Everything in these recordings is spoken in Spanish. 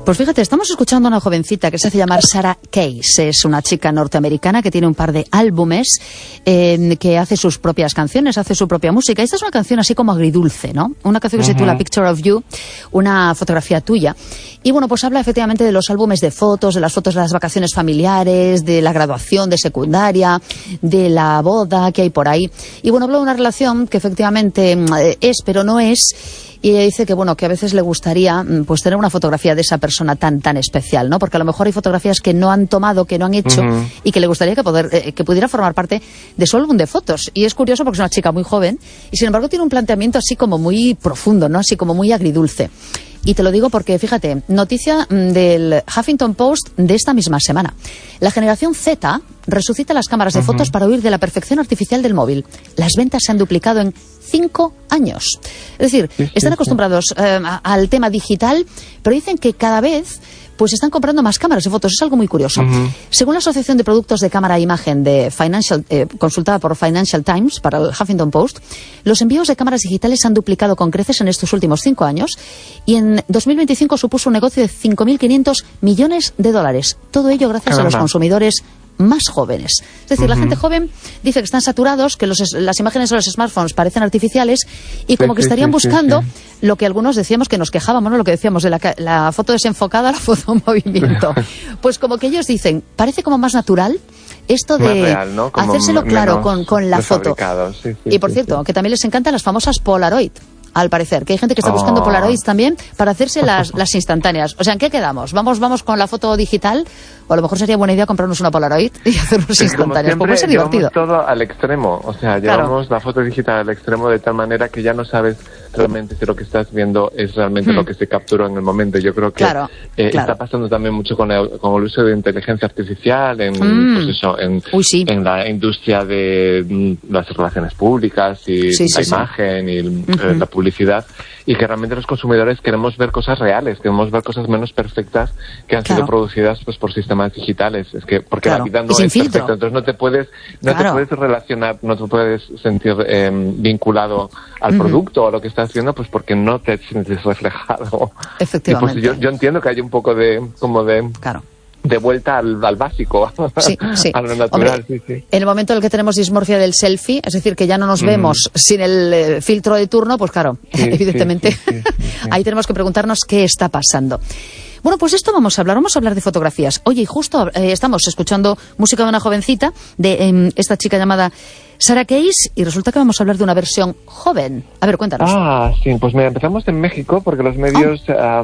Pues fíjate, estamos escuchando a una jovencita que se hace llamar Sarah Case. Es una chica norteamericana que tiene un par de álbumes, que hace sus propias canciones, hace su propia música. Esta es una canción así como agridulce, ¿no? Una canción que se titula Picture of You, una fotografía tuya. Y bueno, pues habla efectivamente de los álbumes de fotos, de las fotos de las vacaciones familiares, de la graduación de secundaria, de la boda que hay por ahí. Y bueno, habla de una relación que efectivamente es, pero no es. Y ella dice que bueno, que a veces le gustaría pues tener una fotografía de esa persona tan especial, ¿no? Porque a lo mejor hay fotografías que no han tomado, que no han hecho, y que le gustaría que pudiera formar parte de su álbum de fotos. Y es curioso porque es una chica muy joven y sin embargo tiene un planteamiento así como muy profundo, ¿no? Así como muy agridulce. Y te lo digo porque, fíjate, noticia del Huffington Post de esta misma semana. La generación Z resucita las cámaras de fotos para huir de la perfección artificial del móvil. Las ventas se han duplicado en 5 años. Es decir, están acostumbrados al tema digital, pero dicen que cada vez pues están comprando más cámaras de fotos. Es algo muy curioso. Según la Asociación de Productos de Cámara e Imagen de consultada por Financial Times para el Huffington Post, los envíos de cámaras digitales han duplicado con creces en estos últimos 5 años y en 2025 supuso un negocio de $5.500 millones. Todo ello gracias a los consumidores más jóvenes. Es decir, la gente joven dice que están saturados, que las imágenes de los smartphones parecen artificiales y como que estarían buscando lo que algunos decíamos que nos quejábamos, ¿no? Lo que decíamos de la foto desenfocada, la foto en movimiento. Pues como que ellos dicen, parece como más natural esto de real, ¿no? hacérselo claro con la foto. Y por cierto, que también les encantan las famosas Polaroid. Al parecer, que hay gente que está buscando Polaroids también para hacerse las instantáneas. O sea, ¿en qué quedamos? ¿Vamos con la foto digital? O a lo mejor sería buena idea comprarnos una Polaroid y hacernos instantáneas. Pues puede ser divertido. Todo al extremo. O sea, llevamos la foto digital al extremo de tal manera que ya no sabes realmente si lo que estás viendo es realmente lo que se capturó en el momento. Yo creo que está pasando también mucho con el uso de inteligencia artificial en la industria de las relaciones públicas y la imagen y la publicidad, y que realmente los consumidores queremos ver cosas reales, queremos ver cosas menos perfectas que han sido producidas pues por sistemas digitales. Es que porque la vida no es perfecta, entonces no te puedes relacionar, no te puedes sentir vinculado al producto o a lo que estás haciendo, pues porque no te sientes reflejado. Efectivamente. Y pues yo entiendo que hay un poco de de vuelta al básico, a lo natural. Hombre, en el momento en el que tenemos dismorfia del selfie, es decir, que ya no nos vemos sin el filtro de turno, pues claro, evidentemente ahí tenemos que preguntarnos qué está pasando. Bueno, pues esto vamos a hablar de fotografías. Oye, y justo estamos escuchando música de una jovencita, de esta chica llamada Sarah Case, y resulta que vamos a hablar de una versión joven. A ver, cuéntanos. Sí, pues mira, empezamos en México porque los medios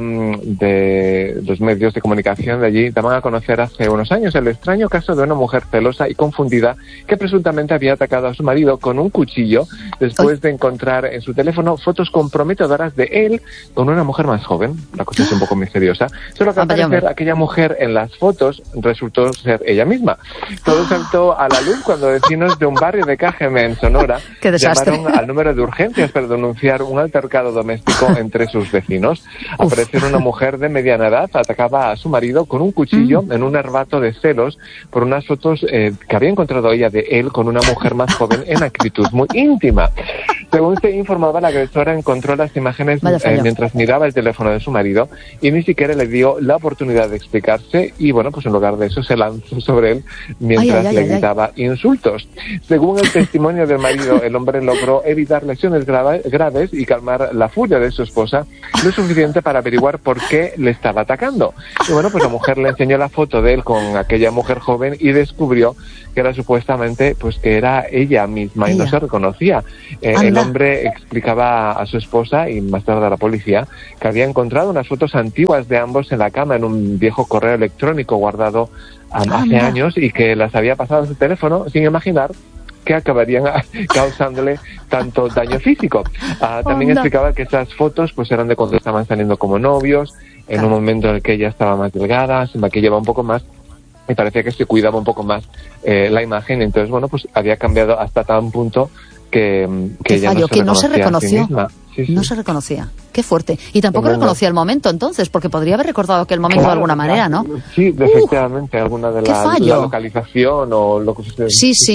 de comunicación de allí daban a conocer hace unos años el extraño caso de una mujer celosa y confundida que presuntamente había atacado a su marido con un cuchillo después de encontrar en su teléfono fotos comprometedoras de él con una mujer más joven. La cosa es un poco misteriosa. Solo que al parecer aquella mujer en las fotos resultó ser ella misma. Todo saltó a la luz cuando vecinos de un barrio de Cajeme, en Sonora, llamaron al número de urgencias para denunciar un altercado doméstico entre sus vecinos. Al parecer una mujer de mediana edad atacaba a su marido con un cuchillo en un arrebato de celos por unas fotos que había encontrado ella de él con una mujer más joven en actitud muy íntima. Según se informaba, la agresora encontró las imágenes mientras miraba el teléfono de su marido y ni siquiera le dio la oportunidad de explicarse y, bueno, pues en lugar de eso se lanzó sobre él mientras le gritaba insultos. Según el testimonio del marido, el hombre logró evitar lesiones graves y calmar la furia de su esposa lo suficiente para averiguar por qué le estaba atacando. Y bueno, pues la mujer le enseñó la foto de él con aquella mujer joven y descubrió que era supuestamente, pues que era ella misma y no se reconocía. El hombre explicaba a su esposa y más tarde a la policía que había encontrado unas fotos antiguas de ambos en la cama en un viejo correo electrónico guardado hace años y que las había pasado a su teléfono sin imaginar que acabarían causándole tanto daño físico. También explicaba que esas fotos pues eran de cuando estaban saliendo como novios, en un momento en el que ella estaba más delgada, se maquillaba un poco más y parecía que se cuidaba un poco más la imagen. Entonces, bueno, pues había cambiado hasta tal punto que ella no se reconoció. No se reconocía. Qué fuerte. Y tampoco reconocía el momento entonces, porque podría haber recordado aquel momento de alguna manera, ¿no? Sí, efectivamente, alguna de la localización o lo que sucede. Sí.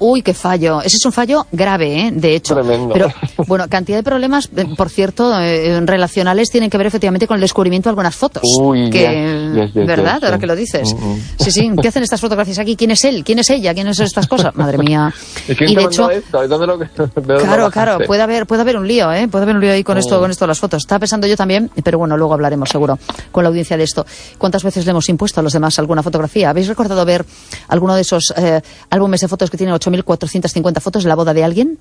Uy, qué fallo. Ese es un fallo grave, de hecho. Tremendo. Pero, bueno, cantidad de problemas, por cierto, relacionales tienen que ver efectivamente con el descubrimiento de algunas fotos. Uy, ¿verdad? yes. Ahora que lo dices. Sí. ¿Qué hacen estas fotografías aquí? ¿Quién es él? ¿Quién es ella? ¿Quiénes son estas cosas? Madre mía. ¿Quién te mandó esto? Claro, puede haber un lío, Puede haber un lío ahí con esto de las fotos. Estaba pensando yo también, pero bueno, luego hablaremos seguro con la audiencia de esto. ¿Cuántas veces le hemos impuesto a los demás alguna fotografía? ¿Habéis recordado ver alguno de esos álbumes de fotos que tienen 8.450 fotos de la boda de alguien?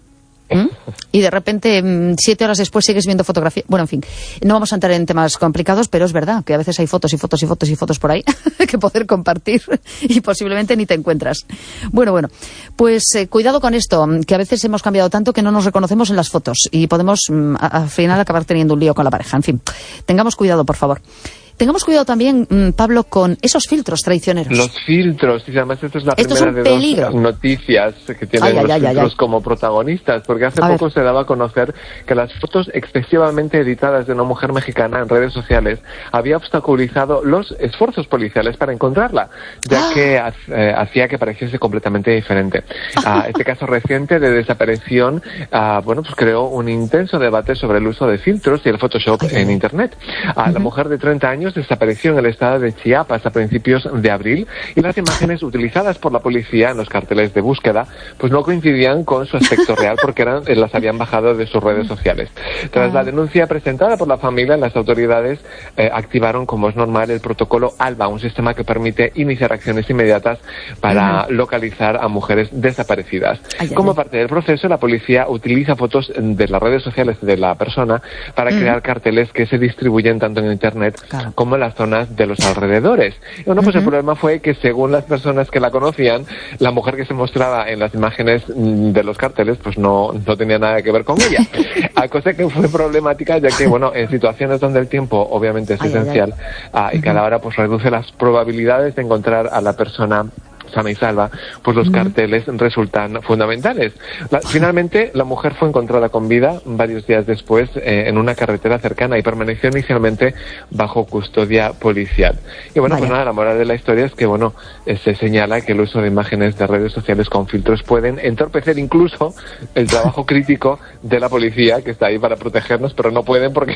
Y de repente 7 horas después sigues viendo fotografía. Bueno, en fin, no vamos a entrar en temas complicados, pero es verdad que a veces hay fotos por ahí que poder compartir y posiblemente ni te encuentras. Bueno, pues cuidado con esto, que a veces hemos cambiado tanto que no nos reconocemos en las fotos y podemos al final acabar teniendo un lío con la pareja. En fin, tengamos cuidado, por favor. Tengamos cuidado también, Pablo, con esos filtros traicioneros. Los filtros, y además esto es la primera de dos noticias que tienen los filtros como protagonistas, porque hace poco se daba a conocer que las fotos excesivamente editadas de una mujer mexicana en redes sociales había obstaculizado los esfuerzos policiales para encontrarla, ya que hacía que pareciese completamente diferente. Este caso reciente de desaparición, pues creó un intenso debate sobre el uso de filtros y el Photoshop en Internet. La mujer de 30 años desapareció en el estado de Chiapas a principios de abril y las imágenes utilizadas por la policía en los carteles de búsqueda pues no coincidían con su aspecto real porque las habían bajado de sus redes sociales. Tras la denuncia presentada por la familia, las autoridades activaron, como es normal, el protocolo ALBA, un sistema que permite iniciar acciones inmediatas para localizar a mujeres desaparecidas. Como parte del proceso, la policía utiliza fotos de las redes sociales de la persona para crear carteles que se distribuyen tanto en Internet como en las zonas de los alrededores. Y bueno, pues el problema fue que según las personas que la conocían, la mujer que se mostraba en las imágenes de los carteles, pues no tenía nada que ver con ella. Cosa que fue problemática, ya que, bueno, en situaciones donde el tiempo obviamente es esencial, y cada hora pues reduce las probabilidades de encontrar a la persona sana y salva, pues los carteles resultan fundamentales. Finalmente, la mujer fue encontrada con vida varios días después en una carretera cercana y permaneció inicialmente bajo custodia policial. Y bueno, pues nada, la moral de la historia es que, bueno, se señala que el uso de imágenes de redes sociales con filtros pueden entorpecer incluso el trabajo crítico de la policía, que está ahí para protegernos, pero no pueden porque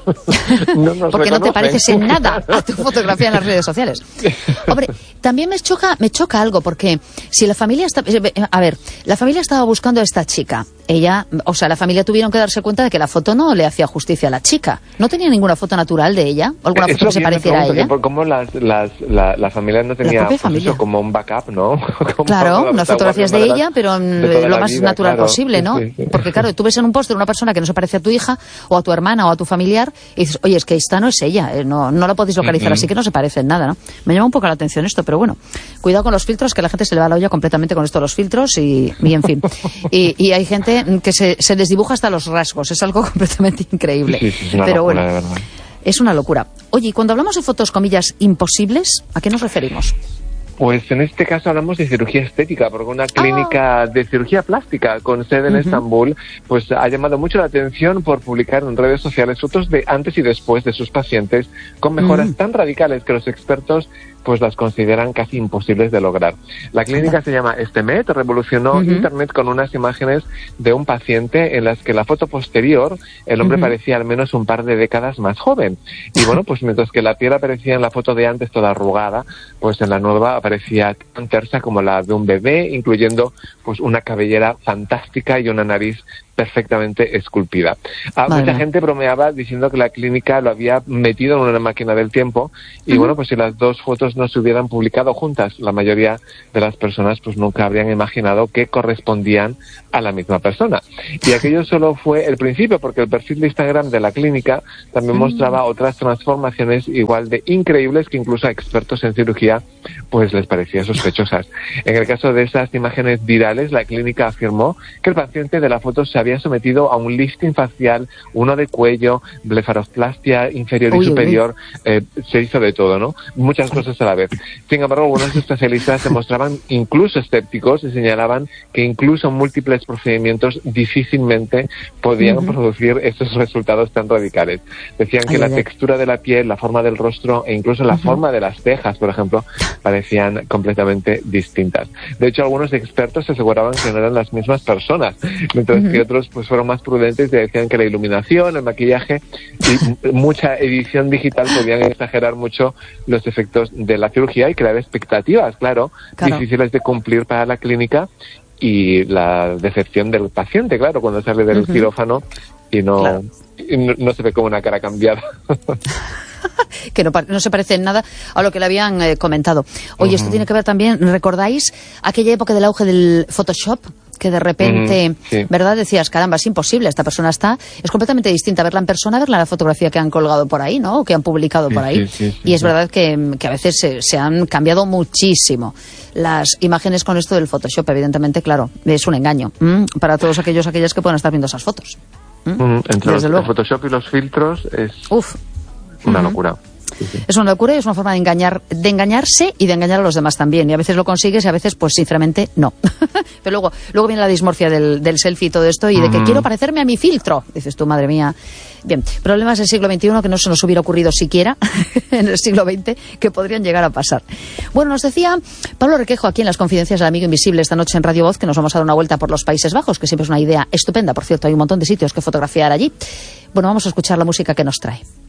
no nos porque reconocen. No te pareces en nada a tu fotografía en las redes sociales. Hombre, también me choca algo, porque si la familia la familia estaba buscando a esta chica, la familia tuvieron que darse cuenta de que la foto no le hacía justicia a la chica. ¿No tenía ninguna foto natural de ella? ¿O alguna foto que se pareciera a ella? ¿Cómo la familia no tenía eso, como un backup, no? Claro, unas fotografías de ella, pero lo más natural posible, ¿no? Sí. Porque claro, tú ves en un póster una persona que no se parece a tu hija, o a tu hermana, o a tu familiar, y dices, oye, es que esta no es ella, no la podéis localizar, así que no se parece en nada, ¿no? Me llama un poco la atención esto, pero bueno, cuidado con los filtros, que a la gente se le va la olla completamente con esto de los filtros y en fin. Y hay gente que se desdibuja hasta los rasgos, es algo completamente increíble. Sí, es una locura, de verdad. Es una locura. Oye, y cuando hablamos de fotos, comillas, imposibles, ¿a qué nos referimos? Pues en este caso hablamos de cirugía estética, porque una clínica de cirugía plástica con sede en Estambul pues ha llamado mucho la atención por publicar en redes sociales fotos de antes y después de sus pacientes con mejoras tan radicales que los expertos pues las consideran casi imposibles de lograr. La clínica se llama Estemet, revolucionó Internet con unas imágenes de un paciente en las que la foto posterior, el hombre parecía al menos un par de décadas más joven. Y bueno, pues mientras que la piel aparecía en la foto de antes toda arrugada, pues en la nueva aparecía tan tersa como la de un bebé, incluyendo pues una cabellera fantástica y una nariz perfectamente esculpida. Mucha gente bromeaba diciendo que la clínica lo había metido en una máquina del tiempo y bueno, pues si las dos fotos no se hubieran publicado juntas, la mayoría de las personas pues nunca habrían imaginado que correspondían a la misma persona. Y aquello solo fue el principio, porque el perfil de Instagram de la clínica también mostraba otras transformaciones igual de increíbles que incluso a expertos en cirugía pues les parecían sospechosas. En el caso de esas imágenes virales, la clínica afirmó que el paciente de la foto se había sometido a un lifting facial, uno de cuello, blefaroplastia inferior y superior, se hizo de todo, ¿no? Muchas cosas a la vez. Sin embargo, algunos especialistas se mostraban incluso escépticos y señalaban que incluso múltiples procedimientos difícilmente podían producir estos resultados tan radicales. Decían que la textura de la piel, la forma del rostro e incluso la forma de las cejas, por ejemplo, parecían completamente distintas. De hecho, algunos expertos aseguraban que no eran las mismas personas, mientras que otros pues fueron más prudentes y decían que la iluminación, el maquillaje y mucha edición digital podían exagerar mucho los efectos de la cirugía y crear expectativas, claro, difíciles de cumplir para la clínica y la decepción del paciente, claro, cuando sale del quirófano y no se ve como una cara cambiada. Que no se parece en nada a lo que le habían comentado. Oye, esto tiene que ver también, ¿recordáis aquella época del auge del Photoshop? Que de repente, ¿verdad? Decías, caramba, es imposible, esta persona es completamente distinta verla en persona, verla en la fotografía que han colgado por ahí, ¿no? O que han publicado por ahí. Y es verdad que a veces se han cambiado muchísimo las imágenes con esto del Photoshop. Evidentemente, claro, es un engaño para todos aquellas que puedan estar viendo esas fotos. Entre el Photoshop y los filtros es una locura. Es una locura y es una forma de engañarse y de engañar a los demás también. Y a veces lo consigues y a veces, pues sinceramente, no. Pero luego viene la dismorfia del selfie y todo esto y de que quiero parecerme a mi filtro. Dices tú, madre mía. Bien, problemas del siglo XXI que no se nos hubiera ocurrido siquiera en el siglo XX que podrían llegar a pasar. Bueno, nos decía Pablo Requejo aquí en Las Confidencias del Amigo Invisible esta noche en Radio Voz que nos vamos a dar una vuelta por los Países Bajos, que siempre es una idea estupenda. Por cierto, hay un montón de sitios que fotografiar allí. Bueno, vamos a escuchar la música que nos trae.